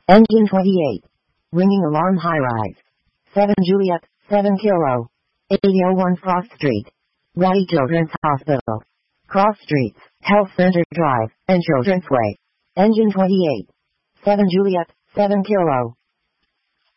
Engine 28. Ringing alarm high-rise. 7 Juliet, 7 Kilo. 8001 Frost Street. Raleigh Children's Hospital. Cross Streets, Health Center Drive, and Children's Way. Engine 28. 7 Juliet, 7 Kilo.